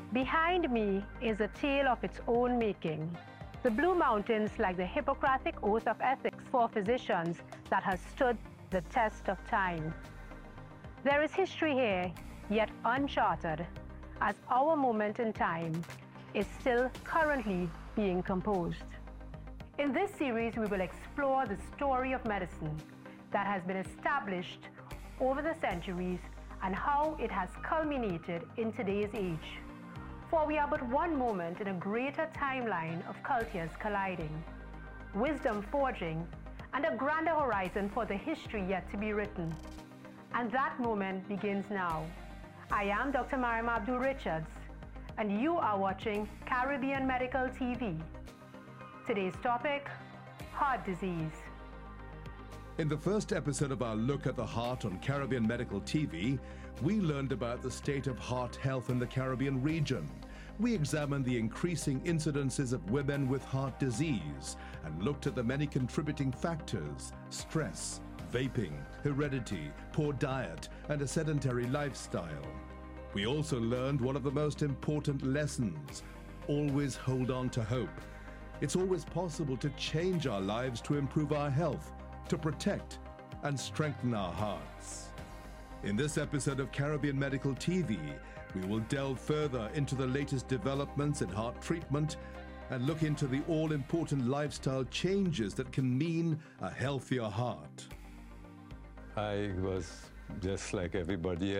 Behind me is a tale of its own making. The Blue Mountains, like the Hippocratic Oath of Ethics for physicians that has stood the test of time. There is history here, yet uncharted, as our moment in time is still currently being composed. In this series, we will explore the story of medicine that has been established over the centuries and how it has culminated in today's age. For we are but one moment in a greater timeline of cultures colliding, wisdom forging, and a grander horizon for the history yet to be written. And that moment begins now. I am Dr. Mariam Abdul Richards, and you are watching Caribbean Medical TV. Today's topic, heart disease. In the first episode of our look at the heart on Caribbean Medical TV, we learned about the state of heart health in the Caribbean region. We examined the increasing incidences of women with heart disease and looked at the many contributing factors: stress, vaping, heredity, poor diet, and a sedentary lifestyle. We also learned one of the most important lessons: always hold on to hope. It's always possible to change our lives to improve our health, to protect and strengthen our hearts. In this episode of Caribbean Medical TV, we will delve further into the latest developments in heart treatment and look into the all-important lifestyle changes that can mean a healthier heart. I was just like everybody else.